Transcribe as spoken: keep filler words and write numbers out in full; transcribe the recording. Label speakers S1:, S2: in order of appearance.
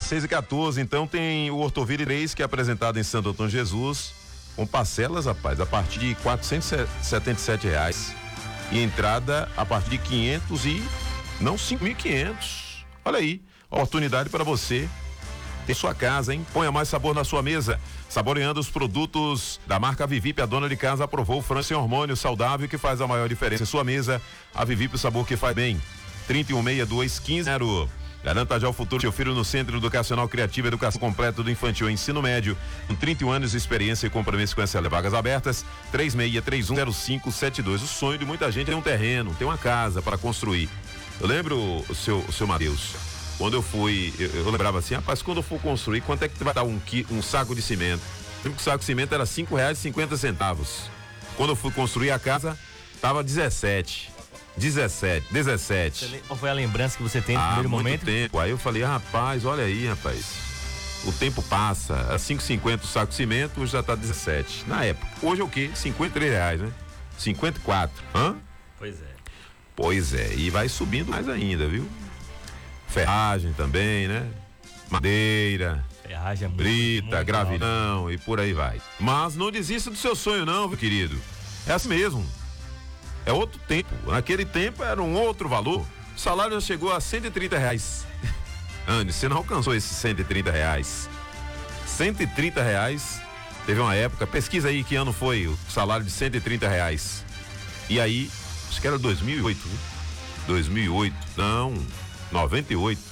S1: seis e quatorze, então tem o Ortoville três, que é apresentado em Santo Antônio Jesus, com parcelas, rapaz, a partir de quatrocentos e setenta e sete reais. E entrada a partir de quinhentos e não cinco mil e quinhentos. Olha aí, oportunidade para você ter sua casa, hein? Ponha mais sabor na sua mesa. Saboreando os produtos da marca Vivip, a dona de casa aprovou o frango sem hormônio saudável que faz a maior diferença em sua mesa. A Vivip, o sabor que faz bem. trinta e um, sessenta e dois, quinze zero. Garanta já o futuro do seu filho no Centro Educacional Criativo, educação completa do infantil e ensino médio, com trinta e um anos de experiência e compromisso com essa vagas abertas. Três seis três um zero cinco sete dois. O sonho de muita gente é um terreno, ter uma casa para construir. Eu lembro, o seu, o seu Matheus, quando eu fui, eu, eu lembrava assim, rapaz, quando eu for construir, quanto é que vai dar um, um saco de cimento? O saco de cimento era cinco reais e cinquenta centavos. Quando eu fui construir a casa, tava dezessete. dezessete, dezessete.
S2: Qual foi a lembrança que você tem no
S1: ah,
S2: primeiro
S1: muito
S2: momento?
S1: tempo. Aí eu falei, rapaz, olha aí, rapaz. O tempo passa. A cinco e cinquenta o saco de cimento, hoje já tá dezessete. Na época. Hoje é o quê? cinquenta e três reais, né? cinquenta e quatro. Hã?
S2: Pois é.
S1: Pois é. E vai subindo mais ainda, viu? Ferragem também, né? Madeira.
S2: Ferragem é muito,
S1: brita,
S2: muito
S1: gravidão alto. E por aí vai. Mas não desista do seu sonho não, meu querido. É assim mesmo. É outro tempo. Naquele tempo era um outro valor. O salário já chegou a cento e trinta reais. Anne, você não alcançou esses cento e trinta reais. cento e trinta reais. Teve uma época, pesquisa aí que ano foi o salário de cento e trinta reais. E aí, acho que era dois mil e oito, viu? dois mil e oito, não, noventa e oito.